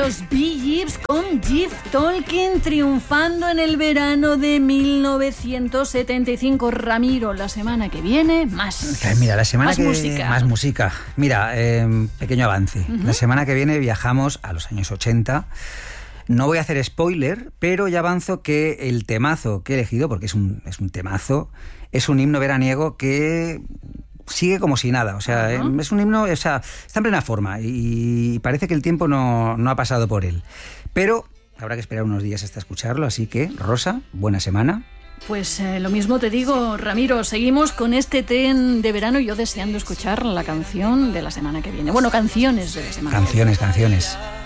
los Bee Gees con Jeff Tolkien triunfando en el verano de 1975. Ramiro, la semana que viene, más. Mira, la semana más que música. Más música. Mira, pequeño avance. La semana que viene viajamos a los años 80. No voy a hacer spoiler, pero ya avanzo que el temazo que he elegido, porque es un temazo, es un himno veraniego que sigue como si nada. O sea, es un himno, o sea, está en plena forma y parece que el tiempo no ha pasado por él. Pero habrá que esperar unos días hasta escucharlo, así que, Rosa, buena semana. Pues lo mismo te digo, Ramiro, seguimos con este tren de verano y yo deseando escuchar la canción de la semana que viene. Bueno, canciones de la semana que viene. Canciones.